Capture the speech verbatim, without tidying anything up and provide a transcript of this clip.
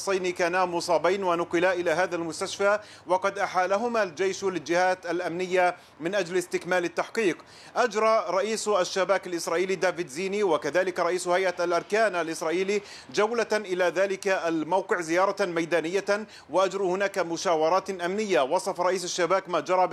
شخصين كانا مصابين ونقلا إلى هذا المستشفى، وقد أحالهما الجيش للجهات الأمنية من أجل استكمال التحقيق. أجرى رئيس الشباك الإسرائيلي دافيد زيني وكذلك رئيس هيئة الأركان الإسرائيلي جولة إلى ذلك الموقع زيارة ميدانية، وأجروا هناك مشاورات أمنية. وصف رئيس الشباك ما جرى